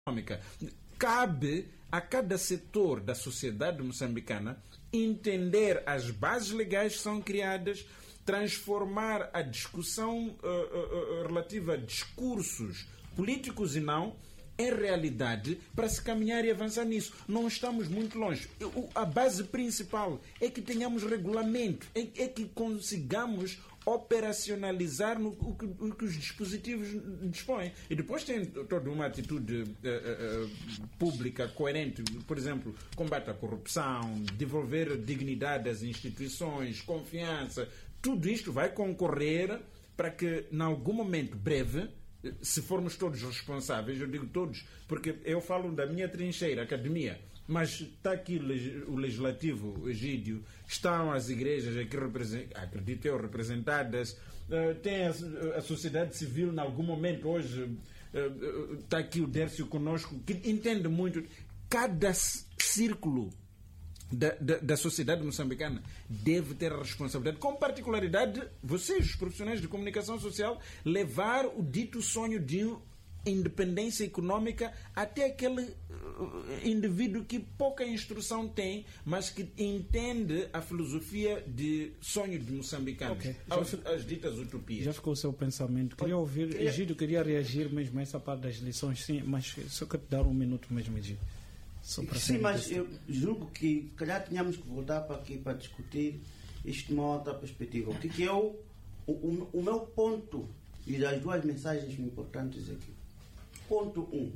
econômica. Cabe a cada setor da sociedade moçambicana entender as bases legais que são criadas, transformar a discussão relativa a discursos políticos e não em realidade para se caminhar e avançar nisso. Não estamos muito longe. A base principal é que tenhamos regulamento, é que consigamos operacionalizar o que os dispositivos dispõem. E depois tem toda uma atitude pública coerente, por exemplo, combate à corrupção, devolver dignidade às instituições, confiança. Tudo isto vai concorrer para que, em algum momento breve, se formos todos responsáveis, eu digo todos, porque eu falo da minha trincheira, academia, mas está aqui o Legislativo, o Egídio, estão as igrejas aqui, acredito eu, representadas, tem a sociedade civil, em algum momento, hoje, está aqui o Dércio conosco, que entende muito. Cada círculo da sociedade moçambicana deve ter a responsabilidade, com particularidade, vocês, os profissionais de comunicação social, levar o dito sonho de independência econômica até aquele indivíduo que pouca instrução tem, mas que entende a filosofia de sonho de moçambicanos, okay. As ditas utopias. Já ficou o seu pensamento. Queria ouvir, Egídio queria reagir mesmo a essa parte das lições, sim, mas só quero te dar um minuto mesmo, Egídio. Sim, mas eu julgo que se calhar tínhamos que voltar para aqui para discutir isto de uma outra perspectiva. O que é o meu ponto e as duas mensagens importantes aqui. Ponto 1.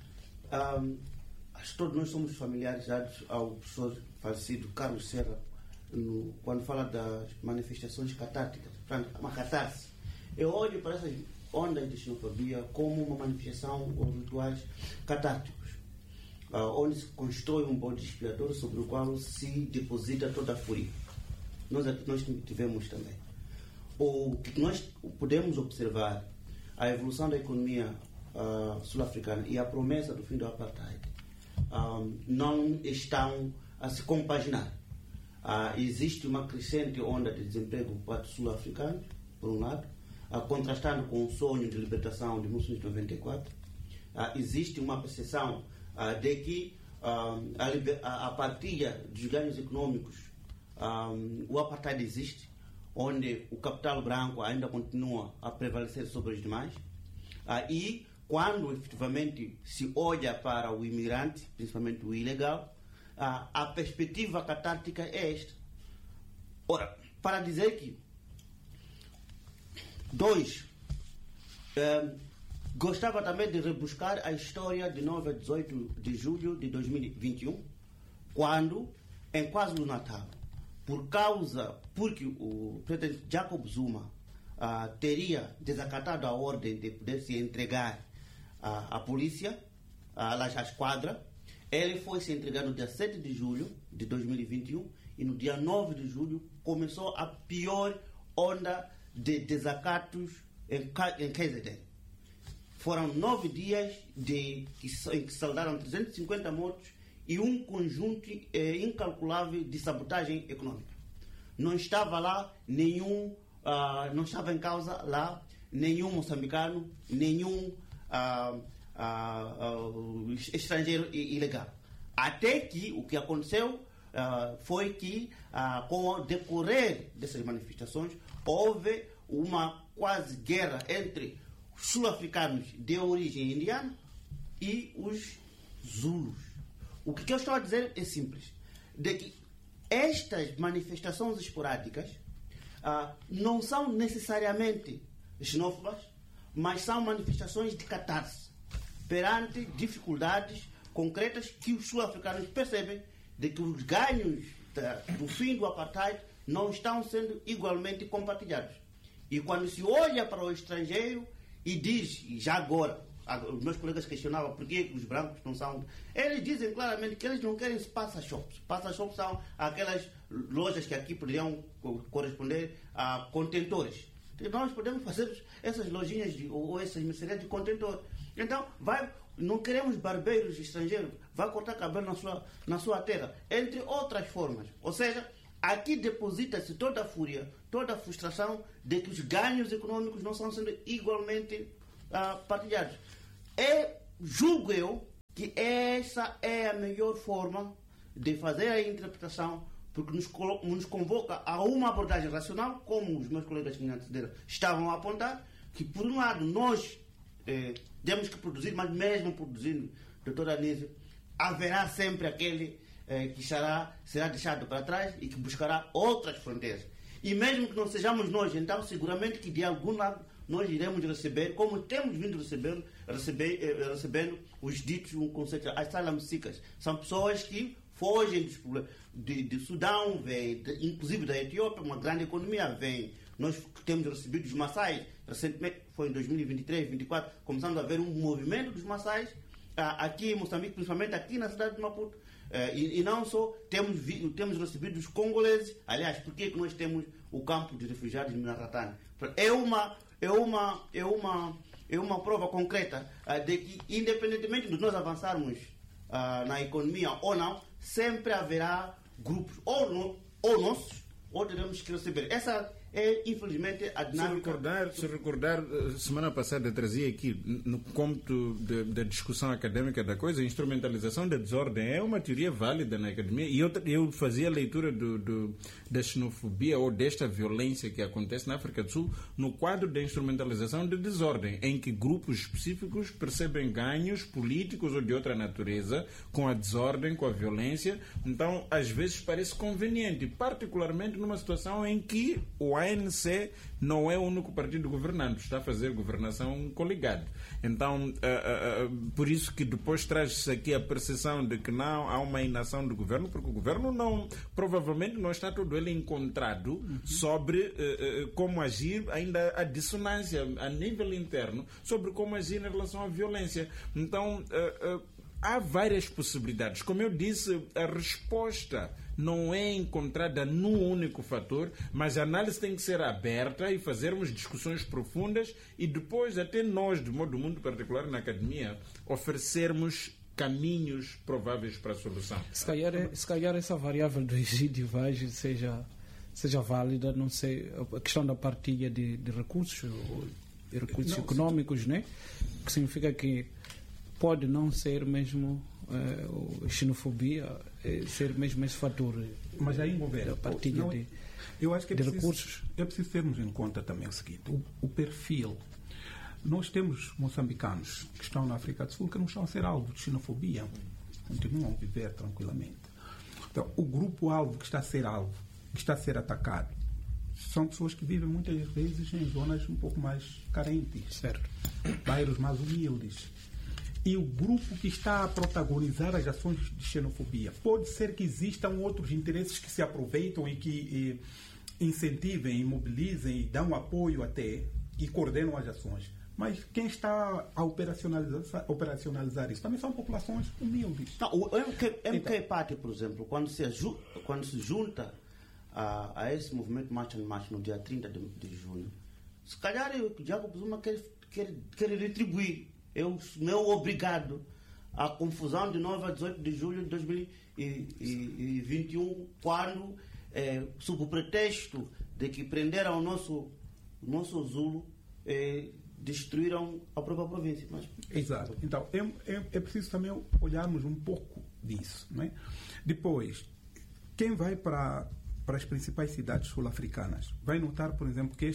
Acho que todos nós somos familiarizados ao professor falecido Carlos Serra quando fala das manifestações catárticas, uma catarse. Eu olho para essas ondas de xenofobia como uma manifestação ou rituais catárticos, onde se constrói um bode expiatório sobre o qual se deposita toda a fúria. Nós tivemos também. O que nós podemos observar, a evolução da economia sul-africana e a promessa do fim do apartheid não estão a se compaginar. Existe uma crescente onda de desemprego para os sul-africanos, por um lado, contrastando com o sonho de libertação de 1994. Existe uma percepção de que a partilha dos ganhos econômicos, o apartheid existe, onde o capital branco ainda continua a prevalecer sobre os demais, e quando efetivamente se olha para o imigrante, principalmente o ilegal, a perspectiva catártica é esta. Ora, para dizer que gostava também de rebuscar a história de 9 a 18 de julho de 2021, quando, em KwaZulu-Natal, porque o presidente Jacob Zuma teria desacatado a ordem de poder se entregar à polícia, à esquadra, ele foi se entregar no dia 7 de julho de 2021 e no dia 9 de julho começou a pior onda de desacatos em KZN. Foram 9 dias em que saldaram 350 mortos e um conjunto incalculável de sabotagem econômica. Não estava lá não estava em causa lá nenhum moçambicano, nenhum estrangeiro ilegal. Até que o que aconteceu foi que, com o decorrer dessas manifestações, houve uma quase guerra entre sul-africanos de origem indiana e os zulus. O que eu estou a dizer é simples, de que estas manifestações esporádicas não são necessariamente xenófobas, mas são manifestações de catarse perante dificuldades concretas que os sul-africanos percebem de que os ganhos do fim do apartheid não estão sendo igualmente compartilhados. E quando se olha para o estrangeiro e diz, e já agora, os meus colegas questionavam por que os brancos não são... Eles dizem claramente que eles não querem passa-shops. Passa-shops são aquelas lojas que aqui poderiam corresponder a contentores. Nós podemos fazer essas lojinhas ou essas mercearias de contentor. Então, não queremos barbeiros estrangeiros, vai cortar cabelo na sua terra, entre outras formas. Ou seja, aqui deposita-se toda a fúria, toda a frustração de que os ganhos econômicos não estão sendo igualmente partilhados. Julgo eu que essa é a melhor forma de fazer a interpretação, porque nos convoca a uma abordagem racional, como os meus colegas que me antecederam estavam a apontar, que por um lado nós temos que produzir, mas mesmo produzindo, doutora Anísio, haverá sempre aquele que será deixado para trás e que buscará outras fronteiras. E mesmo que não sejamos nós, então seguramente que de algum lado nós iremos receber, como temos vindo recebendo os ditos, um conceito, asylum seekers. São pessoas que fogem dos problemas de Sudão, inclusive da Etiópia, uma grande economia, vem. Nós temos recebido os Maasais, recentemente, foi em 2023, 2024, começamos a ver um movimento dos Maasais aqui em Moçambique, principalmente aqui na cidade de Maputo. E não só, temos recebido os congoleses. Aliás, por que nós temos o campo de refugiados de Minaratane? É uma prova concreta de que, independentemente de nós avançarmos na economia ou não, sempre haverá grupos, ou nossos, ou teremos que receber. Essa é, infelizmente, a dinâmica. Se recordar, semana passada trazia aqui, no cômputo da discussão académica da coisa, a instrumentalização da desordem é uma teoria válida na academia, e eu fazia a leitura da xenofobia ou desta violência que acontece na África do Sul no quadro da instrumentalização da desordem, em que grupos específicos percebem ganhos políticos ou de outra natureza com a desordem, com a violência. Então, às vezes parece conveniente, particularmente numa situação em que o ANC não é o único partido governante, está a fazer governação coligada. Então, por isso que depois traz-se aqui a percepção de que não há uma inação do governo, porque o governo provavelmente não está todo ele encontrado sobre como agir, ainda a dissonância a nível interno sobre como agir em relação à violência. Então, há várias possibilidades. Como eu disse, a resposta não é encontrada num único fator, mas a análise tem que ser aberta e fazermos discussões profundas e depois até nós, de modo muito particular na academia, oferecermos caminhos prováveis para a solução. Se calhar essa variável do Egídio Vaz seja válida, não sei, a questão da partilha de recursos, de recursos económicos, né? Que significa que pode não ser mesmo xenofobia, ser mesmo esse fator. Mas aí envolver a partilha eu acho que de recursos. É preciso termos em conta também o seguinte: o perfil. Nós temos moçambicanos que estão na África do Sul que não estão a ser alvo de xenofobia, continuam a viver tranquilamente. Então, o grupo-alvo que está a ser alvo, que está a ser atacado, são pessoas que vivem muitas vezes em zonas um pouco mais carentes, certo? Bairros mais humildes. E o grupo que está a protagonizar as ações de xenofobia, pode ser que existam outros interesses que se aproveitam e que incentivem, imobilizem e dão apoio até e coordenam as ações. Mas quem está a operacionalizar isso também são populações humildes. Não, o MK-Party, por exemplo, quando se junta a esse movimento March and March no dia 30 de junho, se calhar o Jacob Zuma quer retribuir. Eu não obrigado à confusão de 9 a 18 de julho de 2021, quando, sob o pretexto de que prenderam o nosso Zulu, destruíram a própria província. Mas... Exato. Então, é preciso também olharmos um pouco disso. Não é? Depois, quem vai para as principais cidades sul-africanas vai notar, por exemplo, que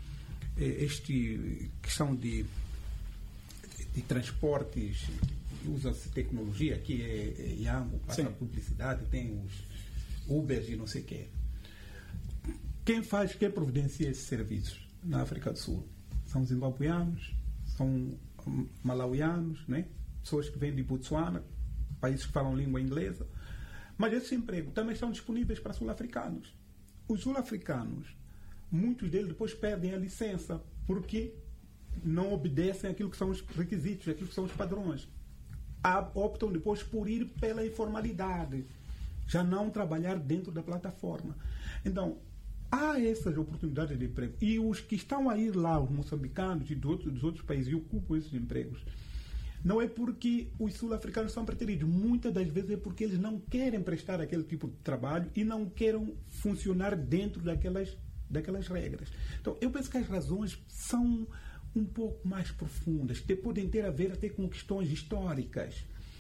este questão de transportes, usa-se tecnologia, que é Yango, passa a publicidade, tem os Ubers e não sei o quê. Quem providencia esses serviços na África do Sul? São zimbabuianos, são malauianos, né? Pessoas que vêm de Botsuana, países que falam língua inglesa. Mas esses empregos também estão disponíveis para sul-africanos. Os sul-africanos, muitos deles depois perdem a licença, porque não obedecem àquilo que são os requisitos, àquilo que são os padrões. Optam depois por ir pela informalidade, já não trabalhar dentro da plataforma. Então, há essas oportunidades de emprego. E os que estão a ir lá, os moçambicanos e dos outros países, e ocupam esses empregos, não é porque os sul-africanos são preteridos. Muitas das vezes é porque eles não querem prestar aquele tipo de trabalho e não querem funcionar dentro daquelas regras. Então, eu penso que as razões são um pouco mais profundas, podem ter a ver até com questões históricas.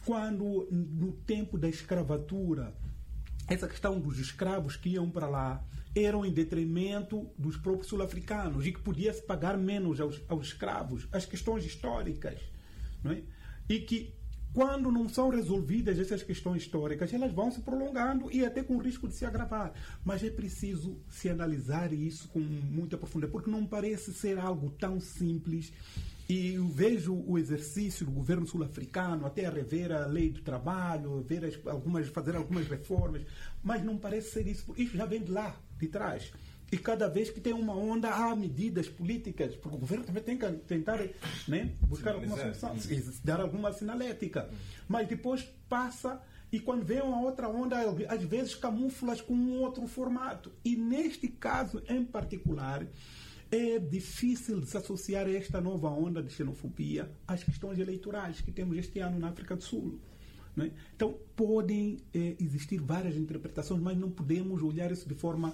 quando no tempo da escravatura, essa questão dos escravos que iam para lá eram em detrimento dos próprios sul-africanos e que podia-se pagar menos aos escravos, as questões históricas, não é? E que quando não são resolvidas essas questões históricas, elas vão se prolongando e até com risco de se agravar. Mas é preciso se analisar isso com muita profundidade, porque não parece ser algo tão simples. E eu vejo o exercício do governo sul-africano até a rever a lei do trabalho, fazer algumas reformas, mas não parece ser isso. Isso já vem de lá, de trás. E cada vez que tem uma onda, há medidas políticas, porque o governo também tem que tentar, né, buscar alguma solução, dar alguma sinalética. Mas depois passa, e quando vem uma outra onda, às vezes camufla com um outro formato. E neste caso em particular, é difícil se associar a esta nova onda de xenofobia às questões eleitorais que temos este ano na África do Sul. Né? Então, podem existir várias interpretações, mas não podemos olhar isso de forma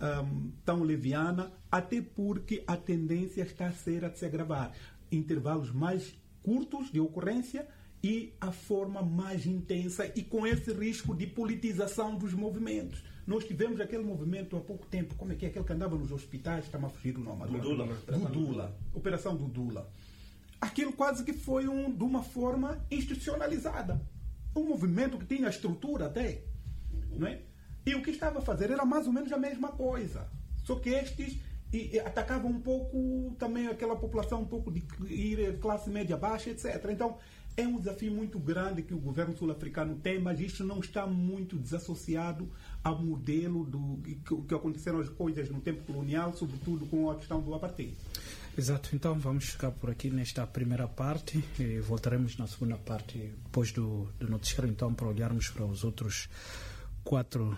tão leviana, até porque a tendência está a se agravar. Intervalos mais curtos de ocorrência e a forma mais intensa, e com esse risco de politização dos movimentos. Nós tivemos aquele movimento há pouco tempo, como é que é aquele que andava nos hospitais, está-me a fugir o nome. Dudula. Operação Dudula. Aquilo quase que foi de uma forma institucionalizada. Um movimento que tinha estrutura até. Não é? E o que estava a fazer era mais ou menos a mesma coisa. Só que estes atacavam um pouco também aquela população, um pouco de classe média baixa, etc. Então, é um desafio muito grande que o governo sul-africano tem, mas isto não está muito desassociado ao modelo que aconteceram as coisas no tempo colonial, sobretudo com a questão do apartheid. Exato, então vamos ficar por aqui nesta primeira parte e voltaremos na segunda parte, depois do noticiário, então, para olharmos para os outros quatro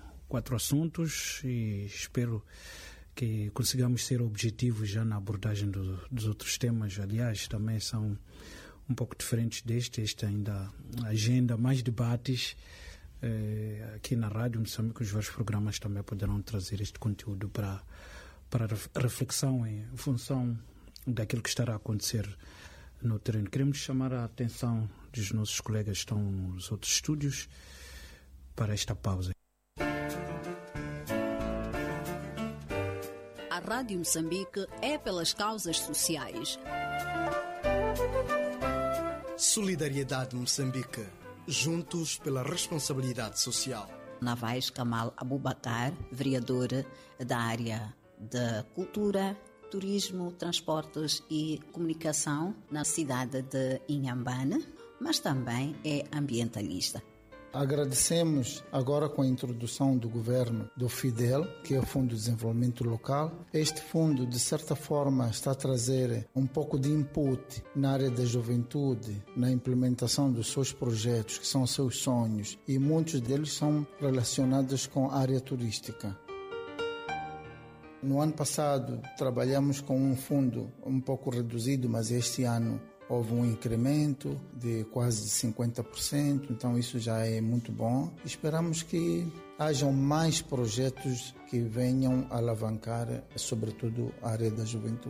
assuntos, e espero que consigamos ser objetivos já na abordagem dos outros temas. Aliás, também são um pouco diferentes deste ainda agenda, mais debates. Aqui na Rádio Moçambique, os vários programas também poderão trazer este conteúdo para reflexão em função daquilo que estará a acontecer no terreno. Queremos chamar a atenção dos nossos colegas que estão nos outros estúdios para esta pausa. A Rádio Moçambique é pelas causas sociais. Solidariedade Moçambique. Juntos pela responsabilidade social. Navais Kamal Abubakar, vereador da área de cultura, turismo, transportes e comunicação na cidade de Inhambane, mas também é ambientalista. Agradecemos agora com a introdução do governo do FIDEL, que é o Fundo de Desenvolvimento Local. Este fundo, de certa forma, está a trazer um pouco de input na área da juventude, na implementação dos seus projetos, que são os seus sonhos, e muitos deles são relacionados com a área turística. No ano passado, trabalhamos com um fundo um pouco reduzido, mas este ano houve um incremento de quase 50%, então isso já é muito bom. Esperamos que hajam mais projetos que venham alavancar, sobretudo, a área da juventude.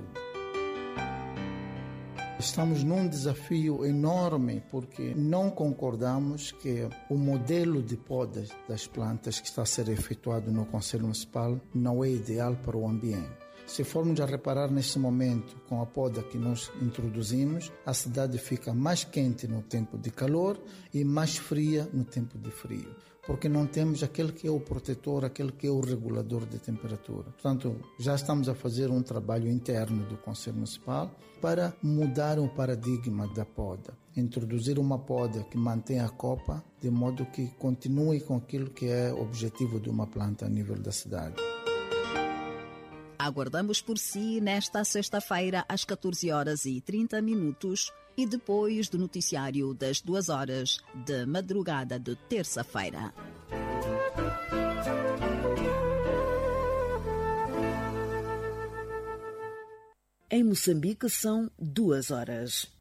Estamos num desafio enorme porque não concordamos que o modelo de poda das plantas que está a ser efetuado no Conselho Municipal não é ideal para o ambiente. Se formos a reparar neste momento, com a poda que nós introduzimos, a cidade fica mais quente no tempo de calor e mais fria no tempo de frio, porque não temos aquele que é o protetor, aquele que é o regulador de temperatura. Portanto, já estamos a fazer um trabalho interno do Conselho Municipal para mudar o paradigma da poda, introduzir uma poda que mantenha a copa, de modo que continue com aquilo que é o objetivo de uma planta a nível da cidade. Aguardamos por si nesta sexta-feira às 14h30 e depois do noticiário das 2h de madrugada de terça-feira. Em Moçambique são 2 horas.